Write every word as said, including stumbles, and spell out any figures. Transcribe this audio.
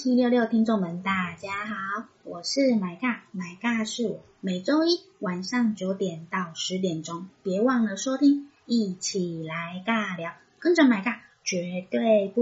七六六听众们大家好，我是买尬，买尬是我，每周一晚上九点到十点钟，别忘了收听，一起来尬聊，跟着买尬绝对不